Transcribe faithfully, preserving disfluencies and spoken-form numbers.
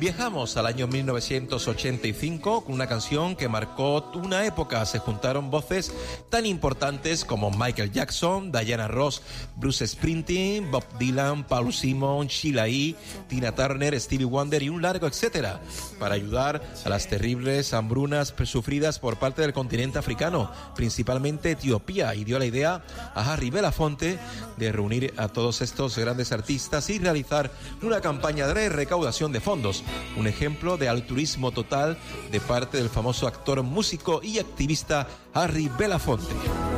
Viajamos al año mil novecientos ochenta y cinco con una canción que marcó una época. Se juntaron voces tan importantes como Michael Jackson, Diana Ross, Bruce Springsteen, Bob Dylan, Paul Simon, Sheila E., Tina Turner, Stevie Wonder y un largo etcétera, para ayudar a las terribles hambrunas sufridas por parte del continente africano, principalmente Etiopía, y dio la idea a Harry Belafonte de reunir a todos estos grandes artistas y realizar una campaña de recaudación de fondos. Un ejemplo de altruismo total de parte del famoso actor, músico y activista Harry Belafonte.